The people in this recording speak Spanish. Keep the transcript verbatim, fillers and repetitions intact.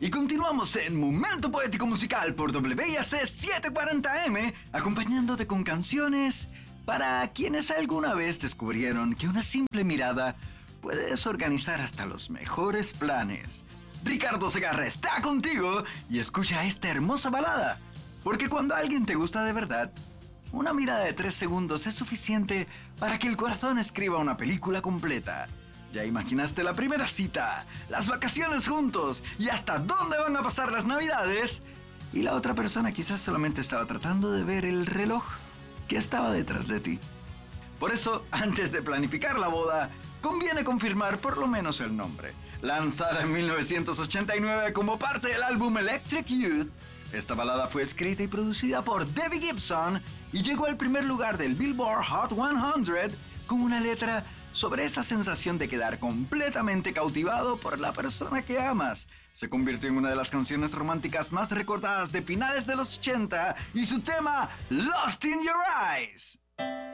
Y continuamos en Momento Poético Musical por W I A C setecientos cuarenta M, acompañándote con canciones para quienes alguna vez descubrieron que una simple mirada puede desorganizar hasta los mejores planes. Ricardo Segarra está contigo y escucha esta hermosa balada, porque cuando alguien te gusta de verdad, una mirada de tres segundos es suficiente para que el corazón escriba una película completa. ¿Ya imaginaste la primera cita, las vacaciones juntos y hasta dónde van a pasar las navidades? Y la otra persona quizás solamente estaba tratando de ver el reloj que estaba detrás de ti. Por eso, antes de planificar la boda, conviene confirmar por lo menos el nombre. Lanzada en mil novecientos ochenta y nueve como parte del álbum Electric Youth, esta balada fue escrita y producida por Debbie Gibson y llegó al primer lugar del Billboard Hot cien con una letra sobre esa sensación de quedar completamente cautivado por la persona que amas. Se convirtió en una de las canciones románticas más recordadas de finales de los ochenta y su tema Lost in Your Eyes.